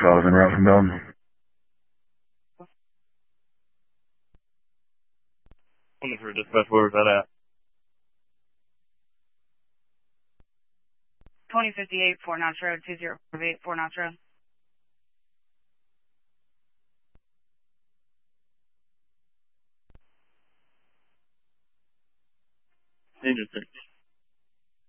Sullivan, route from Belton. Looking for dispatch, where was that at? 2058 Fort Knox Road, 2058 Fort Knox Road. Interesting.